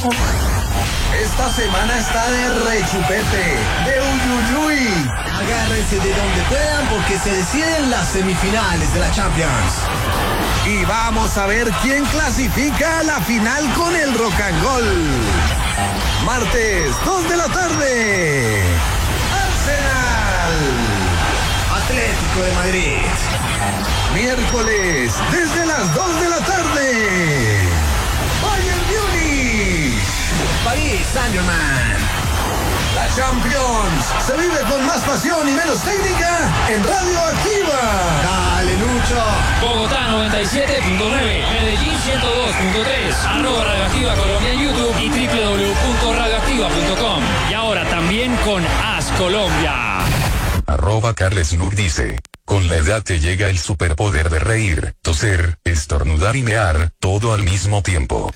Esta semana está de rechupete, de uyuyuy. Agárrense de donde puedan porque se deciden las semifinales de la Champions. Y vamos a ver quién clasifica a la final con el Rock and Roll. Martes, 2 de la tarde. Arsenal. Atlético de Madrid. Miércoles, desde las 2 de la tarde. Bayern Múnich. París Saint-Germain. La Champions se vive con más pasión y menos técnica en Radio Activa. Dale, Lucho. Bogotá 97.9, Medellín 102.3, @Radioactiva Colombia en YouTube y www.radioactiva.com. Y ahora también con As Colombia. Carles Nur dice: con la edad te llega el superpoder de reír, toser, estornudar y mear, todo al mismo tiempo.